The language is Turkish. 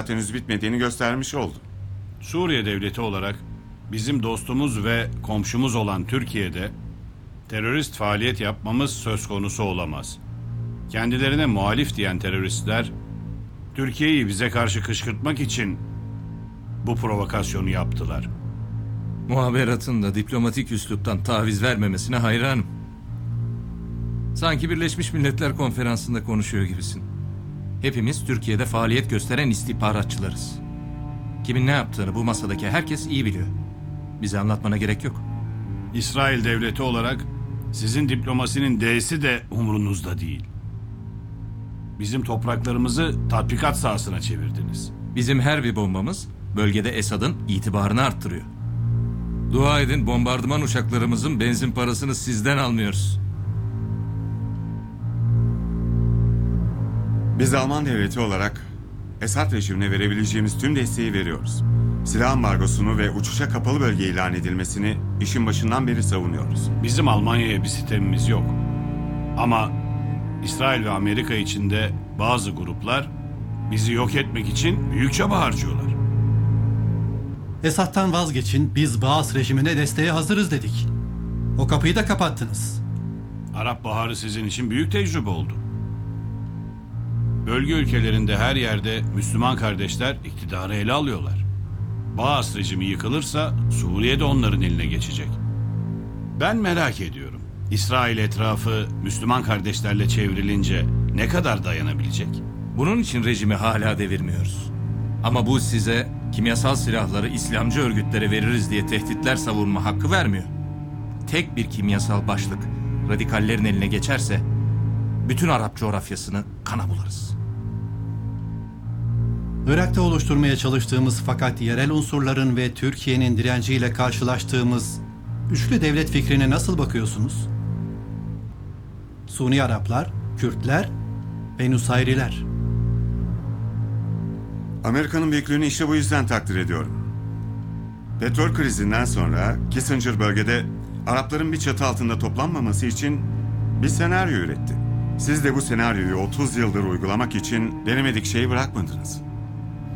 harekat henüz bitmediğini göstermiş oldu. Suriye devleti olarak bizim dostumuz ve komşumuz olan Türkiye'de terörist faaliyet yapmamız söz konusu olamaz. Kendilerine muhalif diyen teröristler Türkiye'yi bize karşı kışkırtmak için bu provokasyonu yaptılar. Muhaberatın da diplomatik üsluptan taviz vermemesine hayranım. Sanki Birleşmiş Milletler Konferansı'nda konuşuyor gibisin. Hepimiz Türkiye'de faaliyet gösteren istihbaratçılarız. Kimin ne yaptığını bu masadaki herkes iyi biliyor. Bize anlatmana gerek yok. İsrail devleti olarak sizin diplomasinin D'si de umrunuzda değil. Bizim topraklarımızı tatbikat sahasına çevirdiniz. Bizim her bir bombamız bölgede Esad'ın itibarını arttırıyor. Dua edin bombardıman uçaklarımızın benzin parasını sizden almıyoruz. Biz Alman devleti olarak Esad rejimine verebileceğimiz tüm desteği veriyoruz. Silah ambargosunu ve uçuşa kapalı bölge ilan edilmesini işin başından beri savunuyoruz. Bizim Almanya'ya bir sistemimiz yok. Ama İsrail ve Amerika içinde bazı gruplar bizi yok etmek için büyük çaba harcıyorlar. Esad'tan vazgeçin, biz Baas rejimine desteğe hazırız dedik. O kapıyı da kapattınız. Arap Baharı sizin için büyük tecrübe oldu. Bölge ülkelerinde her yerde Müslüman kardeşler iktidarı ele alıyorlar. Baas rejimi yıkılırsa Suriye de onların eline geçecek. Ben merak ediyorum. İsrail etrafı Müslüman kardeşlerle çevrilince ne kadar dayanabilecek? Bunun için rejimi hala devirmiyoruz. Ama bu size kimyasal silahları İslamcı örgütlere veririz diye tehditler savunma hakkı vermiyor. Tek bir kimyasal başlık radikallerin eline geçerse bütün Arap coğrafyasını kana bularız. Irak'ta oluşturmaya çalıştığımız fakat yerel unsurların ve Türkiye'nin direnciyle karşılaştığımız üçlü devlet fikrine nasıl bakıyorsunuz? Suni Araplar, Kürtler ve Nusayriler. Amerika'nın büyüklüğünü işte bu yüzden takdir ediyorum. Petrol krizinden sonra Kissinger bölgede Arapların bir çatı altında toplanmaması için bir senaryo üretti. Siz de bu senaryoyu 30 yıldır uygulamak için denemedik şeyi bırakmadınız.